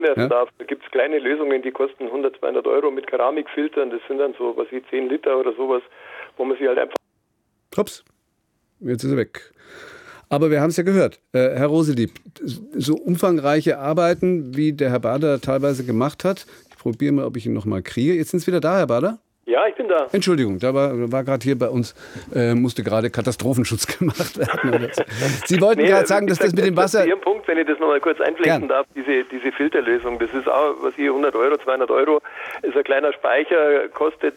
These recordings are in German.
werfen darf. Da gibt es kleine Lösungen, die kosten 100, 200 Euro mit Keramikfiltern. Das sind dann so, 10 Liter oder sowas, wo man sie halt einfach... Ups, jetzt ist er weg. Aber wir haben es ja gehört, Herr Roselieb, so umfangreiche Arbeiten, wie der Herr Bader teilweise gemacht hat. Ich probiere mal, ob ich ihn noch mal kriege. Jetzt sind Sie wieder da, Herr Bader? Ja, ich bin da. Entschuldigung, da war gerade hier bei uns, musste gerade Katastrophenschutz gemacht werden. Oder so. Sie wollten gerade sagen, dass das mit dem Wasser... Ihrem Punkt, wenn ich das noch mal kurz einflechten darf, diese Filterlösung, das ist auch, was hier 100 Euro, 200 Euro, ist ein kleiner Speicher, kostet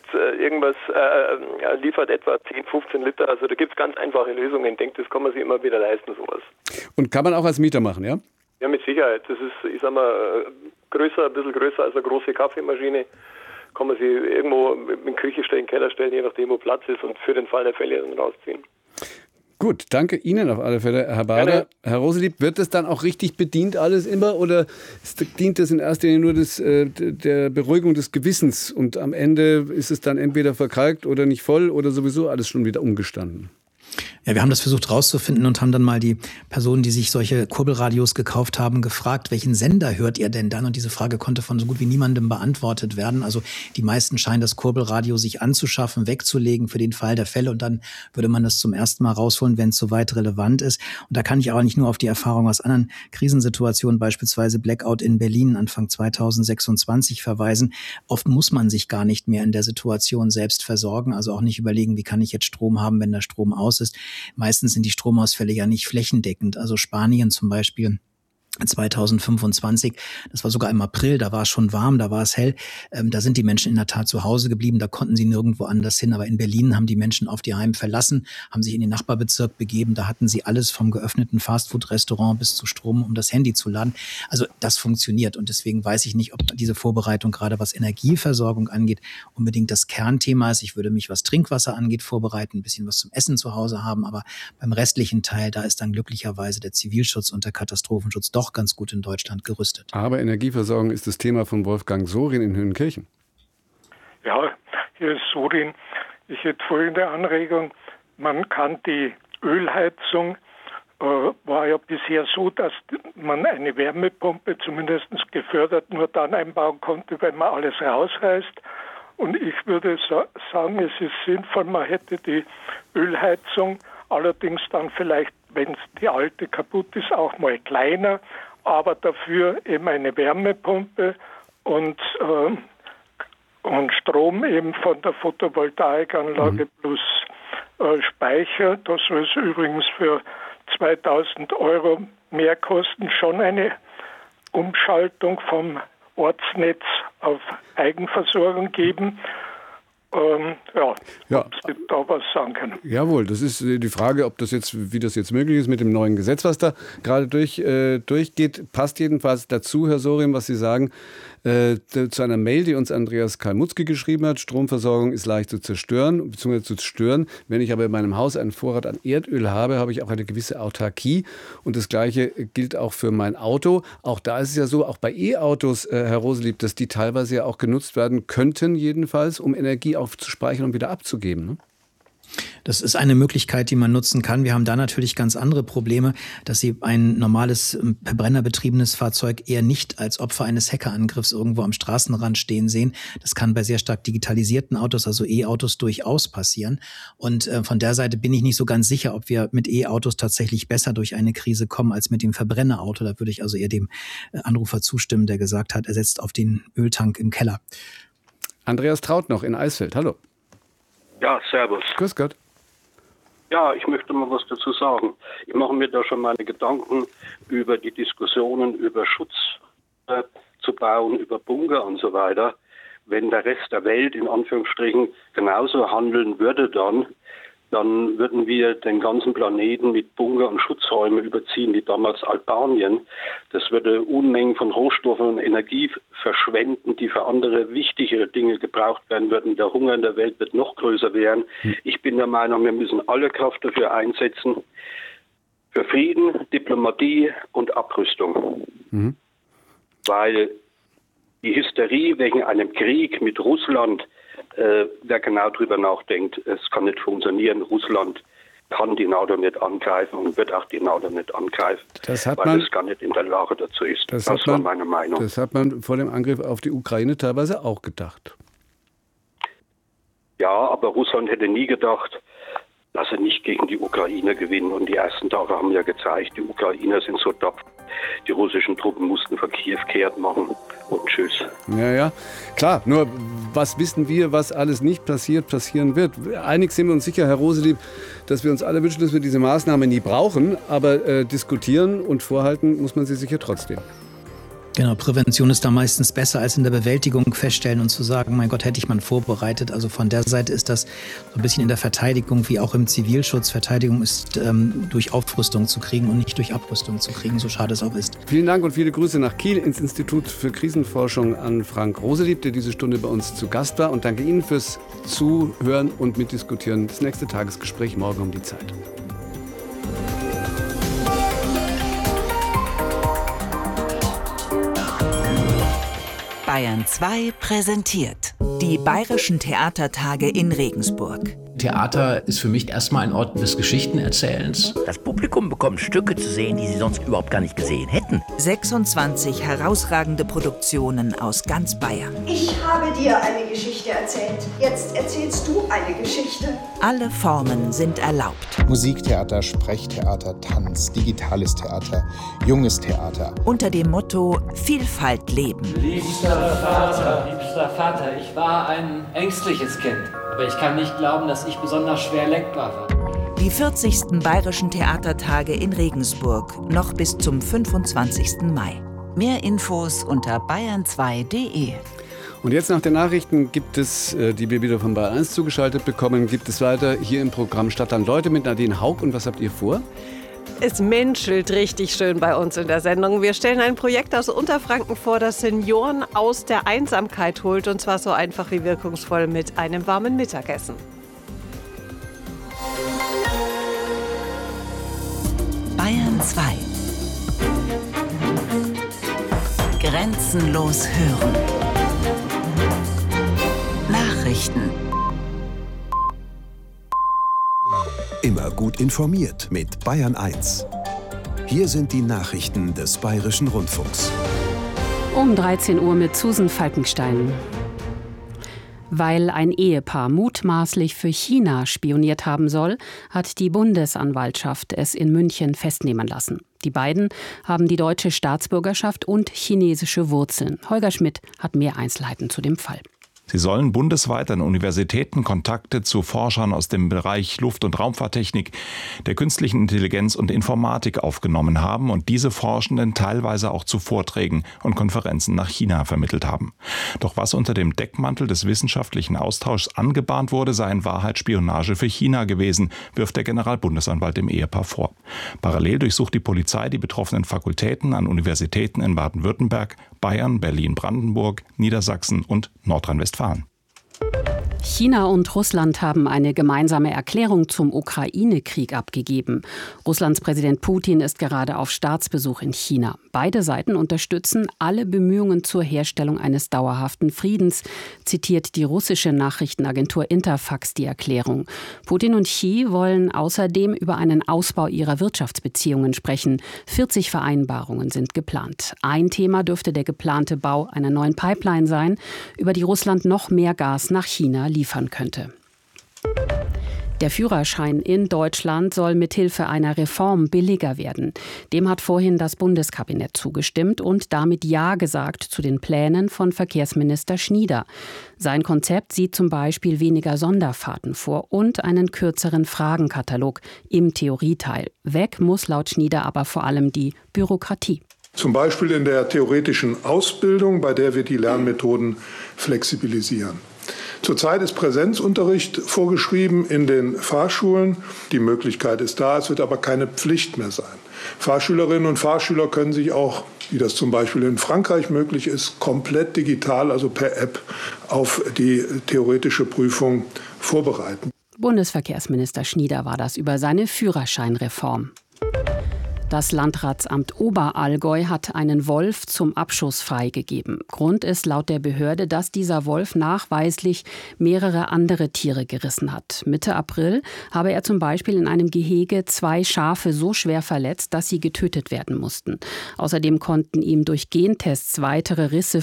liefert etwa 10, 15 Liter. Also da gibt es ganz einfache Lösungen. Ich denke, das kann man sich immer wieder leisten, sowas. Und kann man auch als Mieter machen, ja? Ja, mit Sicherheit. Das ist, ich sag mal, ein bisschen größer als eine große Kaffeemaschine. Kann man sie irgendwo in die Küche stellen, Keller stellen, je nachdem, wo Platz ist und für den Fall der Fälle dann rausziehen. Gut, danke Ihnen auf alle Fälle, Herr Bader. Gerne. Herr Roselieb, wird das dann auch richtig bedient alles immer oder dient das in erster Linie nur der Beruhigung des Gewissens und am Ende ist es dann entweder verkalkt oder nicht voll oder sowieso alles schon wieder umgestanden? Ja, wir haben das versucht rauszufinden und haben dann mal die Personen, die sich solche Kurbelradios gekauft haben, gefragt, welchen Sender hört ihr denn dann? Und diese Frage konnte von so gut wie niemandem beantwortet werden. Also die meisten scheinen das Kurbelradio sich anzuschaffen, wegzulegen für den Fall der Fälle und dann würde man das zum ersten Mal rausholen, wenn es soweit relevant ist. Und da kann ich aber nicht nur auf die Erfahrung aus anderen Krisensituationen, beispielsweise Blackout in Berlin Anfang 2026 verweisen. Oft muss man sich gar nicht mehr in der Situation selbst versorgen, also auch nicht überlegen, wie kann ich jetzt Strom haben, wenn der Strom aus ist. Meistens sind die Stromausfälle ja nicht flächendeckend. Also Spanien zum Beispiel 2025, das war sogar im April, da war es schon warm, da war es hell, da sind die Menschen in der Tat zu Hause geblieben, da konnten sie nirgendwo anders hin, aber in Berlin haben die Menschen oft ihr Heim verlassen, haben sich in den Nachbarbezirk begeben, da hatten sie alles vom geöffneten Fastfood-Restaurant bis zu Strom, um das Handy zu laden. Also das funktioniert und deswegen weiß ich nicht, ob diese Vorbereitung, gerade was Energieversorgung angeht, unbedingt das Kernthema ist. Ich würde mich, was Trinkwasser angeht, vorbereiten, ein bisschen was zum Essen zu Hause haben, aber beim restlichen Teil, da ist dann glücklicherweise der Zivilschutz und der Katastrophenschutz doch ganz gut in Deutschland gerüstet. Aber Energieversorgung ist das Thema von Wolfgang Sorin in Höhenkirchen. Ja, hier ist Sorin. Ich hätte folgende Anregung. Man kann die Ölheizung, war ja bisher so, dass man eine Wärmepumpe zumindest gefördert nur dann einbauen konnte, wenn man alles rausreißt. Und ich würde sagen, es ist sinnvoll, man hätte die Ölheizung allerdings dann vielleicht, wenn die alte kaputt ist, auch mal kleiner, aber dafür eben eine Wärmepumpe und Strom eben von der Photovoltaikanlage plus Speicher. Das soll es übrigens für 2000 Euro mehr kosten. Schon eine Umschaltung vom Ortsnetz auf Eigenversorgung geben. Ob Sie da was sagen können. Jawohl, das ist die Frage, wie das jetzt möglich ist mit dem neuen Gesetz, was da gerade durchgeht. Passt jedenfalls dazu, Herr Sorin, was Sie sagen, zu einer Mail, die uns Andreas Kalmutzki geschrieben hat. Stromversorgung ist leicht zu zerstören bzw. zu stören. Wenn ich aber in meinem Haus einen Vorrat an Erdöl habe, habe ich auch eine gewisse Autarkie. Und das Gleiche gilt auch für mein Auto. Auch da ist es ja so, auch bei E-Autos, Herr Roselieb, dass die teilweise ja auch genutzt werden könnten, jedenfalls, um Energie aufzuspeichern und wieder abzugeben, ne? Das ist eine Möglichkeit, die man nutzen kann. Wir haben da natürlich ganz andere Probleme, dass Sie ein normales verbrennerbetriebenes Fahrzeug eher nicht als Opfer eines Hackerangriffs irgendwo am Straßenrand stehen sehen. Das kann bei sehr stark digitalisierten Autos, also E-Autos, durchaus passieren. Und von der Seite bin ich nicht so ganz sicher, ob wir mit E-Autos tatsächlich besser durch eine Krise kommen als mit dem Verbrennerauto. Da würde ich also eher dem Anrufer zustimmen, der gesagt hat, er setzt auf den Öltank im Keller. Andreas Traut noch in Eisfeld. Hallo. Ja, servus. Grüß Gott. Ja, ich möchte mal was dazu sagen. Ich mache mir da schon meine Gedanken über die Diskussionen über Schutz zu bauen, über Bunker und so weiter. Wenn der Rest der Welt in Anführungsstrichen genauso handeln würde, dann würden wir den ganzen Planeten mit Bunker und Schutzräumen überziehen, wie damals Albanien. Das würde Unmengen von Rohstoffen und Energie verschwenden, die für andere wichtigere Dinge gebraucht werden würden. Der Hunger in der Welt wird noch größer werden. Ich bin der Meinung, wir müssen alle Kraft dafür einsetzen, für Frieden, Diplomatie und Abrüstung. Weil die Hysterie wegen einem Krieg mit Russland, wer genau drüber nachdenkt, es kann nicht funktionieren. Russland kann die NATO nicht angreifen und wird auch die NATO nicht angreifen, weil es gar nicht in der Lage dazu ist. Das war meine Meinung. Das hat man vor dem Angriff auf die Ukraine teilweise auch gedacht. Ja, aber Russland hätte nie gedacht, dass sie nicht gegen die Ukraine gewinnen. Und die ersten Tage haben ja gezeigt, die Ukrainer sind so tapfer. Die russischen Truppen mussten von Kiew kehrt machen und tschüss. Ja, klar. Nur was wissen wir, was alles nicht passieren wird? Einig sind wir uns sicher, Herr Roselieb, dass wir uns alle wünschen, dass wir diese Maßnahme nie brauchen. Aber diskutieren und vorhalten muss man sie sicher trotzdem. Genau, Prävention ist da meistens besser als in der Bewältigung feststellen und zu sagen, mein Gott, hätte ich mal vorbereitet. Also von der Seite ist das so ein bisschen in der Verteidigung wie auch im Zivilschutz. Verteidigung ist durch Aufrüstung zu kriegen und nicht durch Abrüstung zu kriegen, so schade es auch ist. Vielen Dank und viele Grüße nach Kiel ins Institut für Krisenforschung an Frank Roselieb, der diese Stunde bei uns zu Gast war. Und danke Ihnen fürs Zuhören und Mitdiskutieren. Das nächste Tagesgespräch morgen um die Zeit. Bayern 2 präsentiert die Bayerischen Theatertage in Regensburg. Theater ist für mich erstmal ein Ort des Geschichtenerzählens. Das Publikum bekommt Stücke zu sehen, die sie sonst überhaupt gar nicht gesehen hätten. 26 herausragende Produktionen aus ganz Bayern. Ich habe dir eine Geschichte erzählt. Jetzt erzählst du eine Geschichte. Alle Formen sind erlaubt. Musiktheater, Sprechtheater, Tanz, digitales Theater, junges Theater. Unter dem Motto Vielfalt leben. Liebster Vater, ich war ein ängstliches Kind. Aber ich kann nicht glauben, dass ich besonders schwer lenkbar war. Die 40. Bayerischen Theatertage in Regensburg, noch bis zum 25. Mai. Mehr Infos unter bayern2.de. Und jetzt nach den Nachrichten gibt es, die wir wieder von Bayern 1 zugeschaltet bekommen, gibt es weiter hier im Programm Stadtland Leute mit Nadine Haug. Und was habt ihr vor? Es menschelt richtig schön bei uns in der Sendung. Wir stellen ein Projekt aus Unterfranken vor, das Senioren aus der Einsamkeit holt. Und zwar so einfach wie wirkungsvoll mit einem warmen Mittagessen. Bayern 2. Grenzenlos hören. Nachrichten. Immer gut informiert mit Bayern 1. Hier sind die Nachrichten des Bayerischen Rundfunks. Um 13 Uhr mit Susan Falkenstein. Weil ein Ehepaar mutmaßlich für China spioniert haben soll, hat die Bundesanwaltschaft es in München festnehmen lassen. Die beiden haben die deutsche Staatsbürgerschaft und chinesische Wurzeln. Holger Schmidt hat mehr Einzelheiten zu dem Fall. Sie sollen bundesweit an Universitäten Kontakte zu Forschern aus dem Bereich Luft- und Raumfahrttechnik, der künstlichen Intelligenz und Informatik aufgenommen haben und diese Forschenden teilweise auch zu Vorträgen und Konferenzen nach China vermittelt haben. Doch was unter dem Deckmantel des wissenschaftlichen Austauschs angebahnt wurde, sei in Wahrheit Spionage für China gewesen, wirft der Generalbundesanwalt dem Ehepaar vor. Parallel durchsucht die Polizei die betroffenen Fakultäten an Universitäten in Baden-Württemberg, Bayern, Berlin-Brandenburg, Niedersachsen und Nordrhein-Westfalen. China und Russland haben eine gemeinsame Erklärung zum Ukraine-Krieg abgegeben. Russlands Präsident Putin ist gerade auf Staatsbesuch in China. Beide Seiten unterstützen alle Bemühungen zur Herstellung eines dauerhaften Friedens, zitiert die russische Nachrichtenagentur Interfax die Erklärung. Putin und Xi wollen außerdem über einen Ausbau ihrer Wirtschaftsbeziehungen sprechen. 40 Vereinbarungen sind geplant. Ein Thema dürfte der geplante Bau einer neuen Pipeline sein, über die Russland noch mehr Gas nach China liefern könnte. Der Führerschein in Deutschland soll mithilfe einer Reform billiger werden. Dem hat vorhin das Bundeskabinett zugestimmt und damit Ja gesagt zu den Plänen von Verkehrsminister Schnieder. Sein Konzept sieht zum Beispiel weniger Sonderfahrten vor und einen kürzeren Fragenkatalog im Theorieteil. Weg muss laut Schnieder aber vor allem die Bürokratie. Zum Beispiel in der theoretischen Ausbildung, bei der wir die Lernmethoden flexibilisieren. Zurzeit ist Präsenzunterricht vorgeschrieben in den Fahrschulen. Die Möglichkeit ist da, es wird aber keine Pflicht mehr sein. Fahrschülerinnen und Fahrschüler können sich auch, wie das zum Beispiel in Frankreich möglich ist, komplett digital, also per App, auf die theoretische Prüfung vorbereiten. Bundesverkehrsminister Schnieder war das über seine Führerscheinreform. Das Landratsamt Oberallgäu hat einen Wolf zum Abschuss freigegeben. Grund ist laut der Behörde, dass dieser Wolf nachweislich mehrere andere Tiere gerissen hat. Mitte April habe er zum Beispiel in einem Gehege 2 Schafe so schwer verletzt, dass sie getötet werden mussten. Außerdem konnten ihm durch Gentests weitere Risse